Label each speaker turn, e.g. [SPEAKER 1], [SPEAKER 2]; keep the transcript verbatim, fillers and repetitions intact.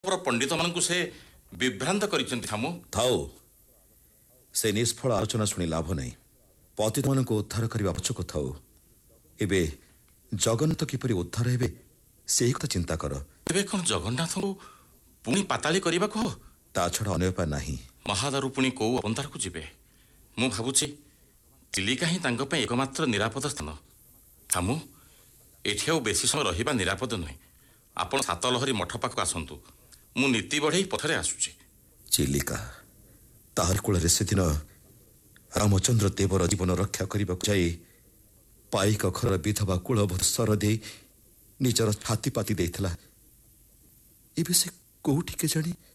[SPEAKER 1] ଅପର ପଣ୍ଡିତ ମାନଙ୍କୁ ସେ ବିଭ୍ରାନ୍ତ କରିଛନ୍ତି। ଥାମୁ
[SPEAKER 2] ଥାଉ, ସେ ନିଷ୍ଫଳ ଆଲୋଚନା ଶୁଣି ଲାଭ ନାହିଁ। ପତିତମାନଙ୍କୁ ଉଦ୍ଧାର କରିବା ପଛକ ଥାଉ, ଏବେ ଜଗନ୍ନାଥ କିପରି ଉଦ୍ଧାର ହେବେ ସେହି କଥା ଚିନ୍ତା କର।
[SPEAKER 1] ତେବେ କ'ଣ ଜଗନ୍ନାଥଙ୍କୁ ପୁଣି ପାତାଳି କରିବାକୁ ହବ?
[SPEAKER 2] ତା ଛଡ଼ା ଅନ୍ୟ ଉପାୟ ନାହିଁ।
[SPEAKER 1] ମହାଦାରୁ ପୁଣି କୋଉ ଅବନ୍ତାରକୁ ଯିବେ? ମୁଁ ଭାବୁଛି ଚିଲିକା ହିଁ ତାଙ୍କ ପାଇଁ ଏକମାତ୍ର ନିରାପଦ ସ୍ଥାନ। ଥାମୁ, ଏଠି ଆଉ ବେଶୀ ସମୟ ରହିବା ନିରାପଦ ନୁହେଁ। ଆପଣ ସାତଲହରୀ ମଠ ପାଖକୁ ଆସନ୍ତୁ, ମୁଁ ନୀତି ବଢ଼େଇ ପଥରେ ଆସୁଛି।
[SPEAKER 2] ଚିଲିକା, ତାହାରି କୂଳରେ ସେଦିନ ରାମଚନ୍ଦ୍ର ଦେବର ଜୀବନ ରକ୍ଷା କରିବାକୁ ଯାଇ ପାଇକ ଘରର ବିଧବା କୁଳବଧୂ ସର ଦେଇ ନିଜର ଛାତି ପାତି ଦେଇଥିଲା। ଏବେ ସେ କୋଉଠି କେଜାଣି